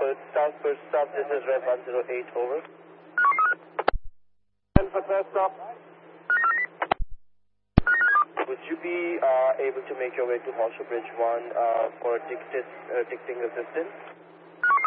South first stop, this is Red 108, over. And for first stop. Would you be able to make your way to Horseshoe Bridge 1 for ticketing assistance?